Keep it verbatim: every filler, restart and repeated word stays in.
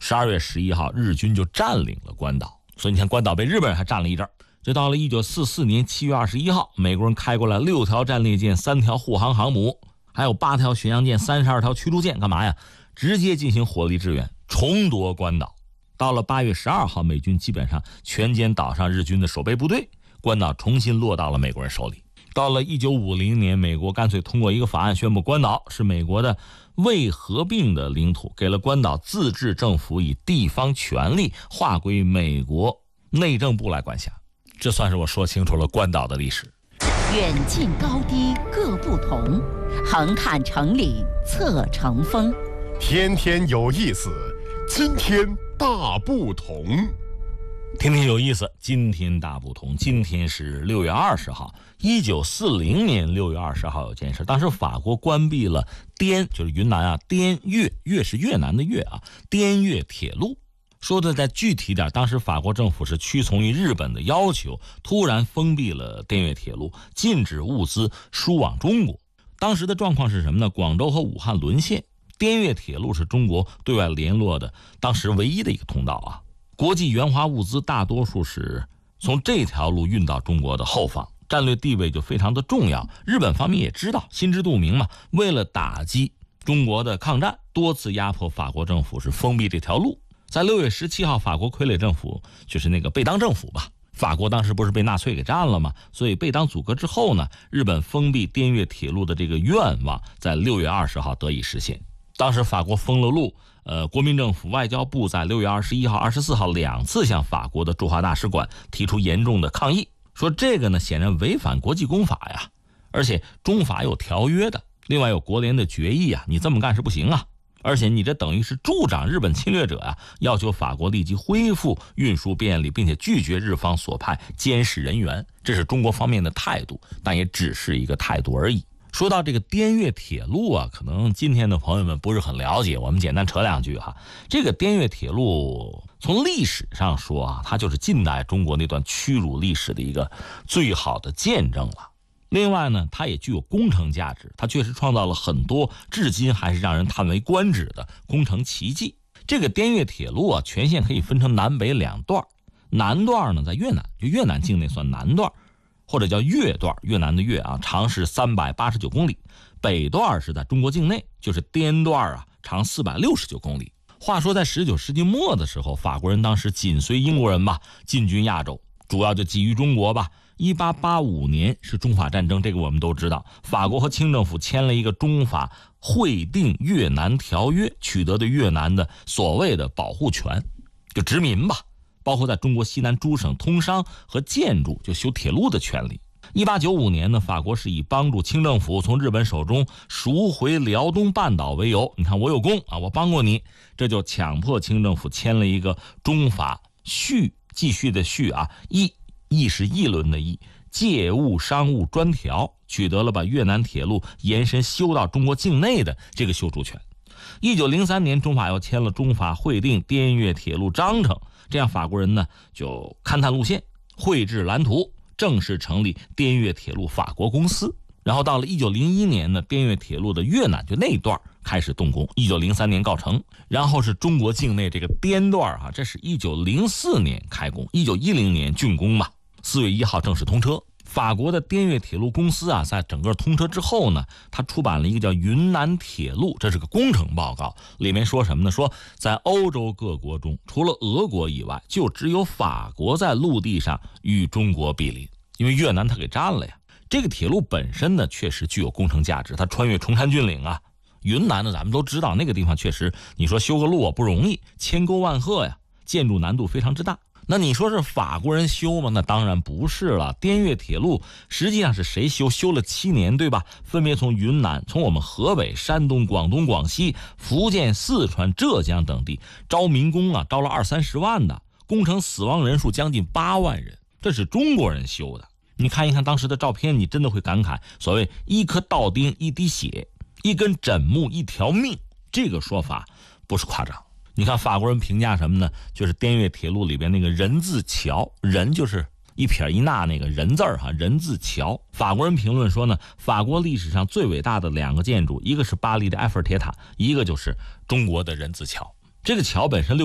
十二月十一号，日军就占领了关岛，所以你看关岛被日本人还占了一阵儿。就到了一九四四年七月二十一号，美国人开过来六条战列舰、三条护航航母，还有八条巡洋舰、三十二条驱逐舰，干嘛呀？直接进行火力支援，重夺关岛。到了八月十二号，美军基本上全歼岛上日军的守备部队，关岛重新落到了美国人手里。到了一九五零年，美国干脆通过一个法案，宣布关岛是美国的未合并的领土，给了关岛自治政府以地方权力，划归美国内政部来管辖。这算是我说清楚了关岛的历史。 远近高低各不同，横看成岭侧成峰。 天天有意思，今天大不同。 天天有意思，今天大不同。今天是六月二十号，一九四零年六月二十号有件事，当时法国关闭了滇，就是云南啊，滇越，越是越南的越啊，滇越铁路。说的再具体点，当时法国政府是屈从于日本的要求，突然封闭了滇越铁路，禁止物资输往中国。当时的状况是什么呢？广州和武汉沦陷，滇越铁路是中国对外联络的当时唯一的一个通道啊。国际援华物资大多数是从这条路运到中国的后方，战略地位就非常的重要。日本方面也知道，心知肚明嘛，为了打击中国的抗战，多次压迫法国政府是封闭这条路。在六月十七号，法国傀儡政府就是那个贝当政府吧，法国当时不是被纳粹给占了吗？所以贝当阻隔之后呢，日本封闭滇越铁路的这个愿望在六月二十号得以实现。当时法国封了路，呃，国民政府外交部在六月二十一号、二十四号两次向法国的驻华大使馆提出严重的抗议，说这个呢显然违反国际公法呀，而且中法有条约的，另外有国联的决议啊，你这么干是不行啊。而且你这等于是助长日本侵略者啊，要求法国立即恢复运输便利，并且拒绝日方所派监视人员，这是中国方面的态度，但也只是一个态度而已。说到这个滇越铁路啊，可能今天的朋友们不是很了解，我们简单扯两句哈。这个滇越铁路从历史上说啊，它就是近代中国那段屈辱历史的一个最好的见证了。另外呢，它也具有工程价值，它确实创造了很多至今还是让人叹为观止的工程奇迹。这个滇越铁路啊，全线可以分成南北两段，南段呢在越南，就越南境内算南段，或者叫越段，越南的越啊，长是三百八十九公里；北段是在中国境内，就是滇段啊，长四百六十九公里。话说在十九世纪末的时候，法国人当时紧随英国人吧，进军亚洲，主要就基于中国吧。一八八五年是中法战争，这个我们都知道，法国和清政府签了一个中法会定越南条约，取得的越南的所谓的保护权，就殖民吧，包括在中国西南诸省通商和建筑，就修铁路的权利。一八九五年呢，法国是以帮助清政府从日本手中赎回辽东半岛为由，你看我有功啊，我帮过你，这就强迫清政府签了一个中法续，继续的续啊，议议是议论的议，借务商务专条，取得了把越南铁路延伸修到中国境内的这个修筑权。一九零三年，中法又签了中法会定滇越铁路章程，这样法国人呢就勘探路线，绘制蓝图，正式成立滇越铁路法国公司。然后到了一九零一年呢，滇越铁路的越南就那一段开始动工，一九零三年告成。然后是中国境内这个滇段啊，这是一九零四年开工，一九一零年竣工嘛，四月一号正式通车。法国的滇越铁路公司啊，在整个通车之后呢，他出版了一个叫《云南铁路》，这是个工程报告，里面说什么呢？说在欧洲各国中，除了俄国以外，就只有法国在陆地上与中国毗邻，因为越南他给占了呀。这个铁路本身呢，确实具有工程价值，它穿越崇山峻岭啊。云南呢，咱们都知道那个地方确实，你说修个路啊不容易，千沟万壑呀，建筑难度非常之大。那你说是法国人修吗？那当然不是了。滇越铁路实际上是谁修？修了七年，对吧？分别从云南、从我们河北、山东、广东、广西、福建、四川、浙江等地招民工啊，招了二三十万的，工程死亡人数将近八万人，这是中国人修的。你看一看当时的照片，你真的会感慨，所谓一颗稻丁一滴血，一根枕木一条命，这个说法不是夸张。你看法国人评价什么呢？就是滇越铁路里边那个人字桥，人就是一撇一捺那个人字儿哈，人字桥。法国人评论说呢，法国历史上最伟大的两个建筑，一个是巴黎的埃菲尔铁塔，一个就是中国的人字桥。这个桥本身